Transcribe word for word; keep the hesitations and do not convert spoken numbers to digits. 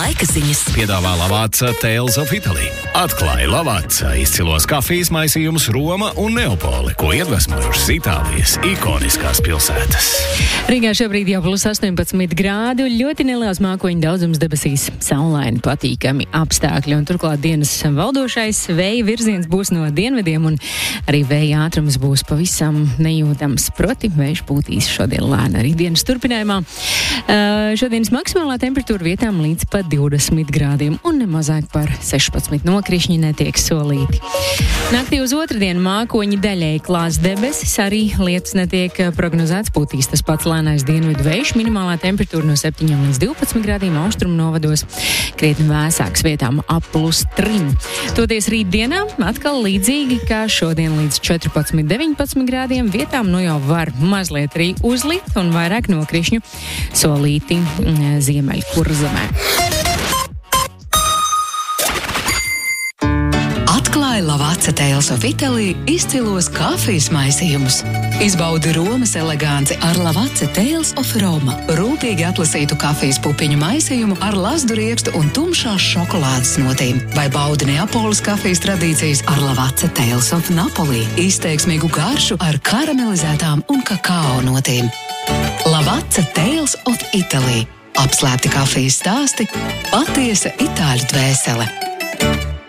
laika ziņas. Piedāvā Lavazza Tales of Italy. Atklāja Lavazza izcilos kafijas maisījumus Roma un Neapoli, ko iedvesmojušas Itālijas ikoniskās pilsētas. Rīgā šobrīd jau plus astoņpadsmit grādi, ļoti neliels mākoņu daudzums debesīs, saulaini, patīkami apstākļi, un turklāt dienas valdošais vēja virziens būs no dienvidiem, un arī vēja ātrums būs pavisam nejūtams. Proti, vējš pūtīs šodien lēni arī dienas turpinājumā. Uh, šodienas maksimālā temperatūra vietām līdz pat divdesmit grādiem, un nemazāk par sešpadsmit nokrišņi netiek solīti. Naktī uz otrdienu mākoņi daļēji klās debesis, arī lietus netiek prognozēts, pūtīs tas pats lēnais dienvidu vējš, minimālā temperatūra no septiņiem līdz divpadsmit grādiem, austrumu novados krietni vēsāks, vietām ap plus trim. Toties rītdienā atkal līdzīgi kā šodien līdz četrpadsmit deviņpadsmit grādiem, vietām nu jau var mazliet arī uzlikt un vairāk nokrišņu solīti Ziemeļkurzemē. Atklāja Lavazza Tales of Italy izcilos kafijas maisījumus. Izbaudi Romas eleganci ar Lavazza Tales of Roma. Rūpīgi atlasītu kafijas pupiņu maisījumu ar lazdu riekstu un tumšās šokolādes notīm. Vai baudi Neapoles kafijas tradīcijas ar Lavazza Tales of Napoli. Izteiksmīgu garšu ar karamelizētām un kakao notīm. Lavazza Tales of Italy. Apslēpti kafijas stāsti, patiesa itāļu dvēsele.